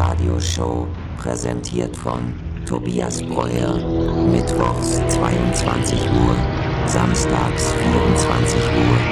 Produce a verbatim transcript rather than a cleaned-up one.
Radioshow, präsentiert von Tobias Breuer, mittwochs zweiundzwanzig Uhr, samstags vierundzwanzig Uhr.